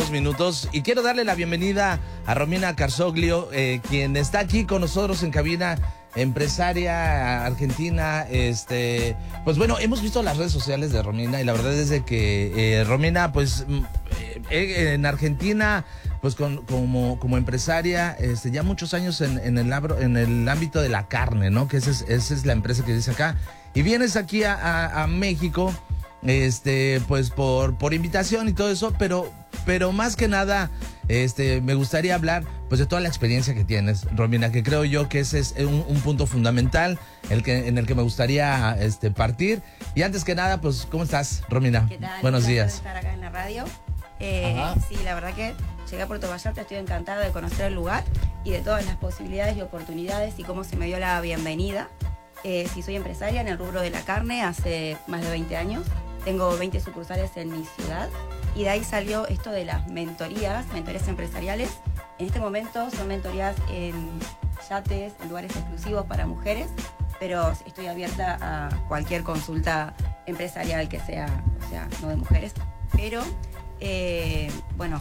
unos minutos y quiero darle la bienvenida a Romina Carzoglio, quien está aquí con nosotros en cabina, empresaria argentina. Pues bueno, hemos visto las redes sociales de Romina y la verdad es de que Romina, pues en Argentina, pues como empresaria, ya muchos años en el ámbito de la carne, ¿no? Que esa es la empresa que dice acá. Y vienes aquí a México, pues por invitación y todo eso, pero más que nada, me gustaría hablar pues de toda la experiencia que tienes, Romina, que creo yo que ese es un punto fundamental en el que me gustaría partir. Y antes que nada, pues, ¿cómo estás, Romina? ¿Qué tal? Buenos días. Estar acá en la radio. Sí, la verdad que llegué a Puerto Vallarta, estoy encantada de conocer el lugar y de todas las posibilidades y oportunidades y cómo se me dio la bienvenida. Sí, soy empresaria en el rubro de la carne hace más de 20 años. Tengo 20 sucursales en mi ciudad y de ahí salió esto de las mentorías empresariales. En este momento son mentorías en yates, en lugares exclusivos para mujeres, pero estoy abierta a cualquier consulta empresarial que sea, o sea, no de mujeres. Pero, bueno,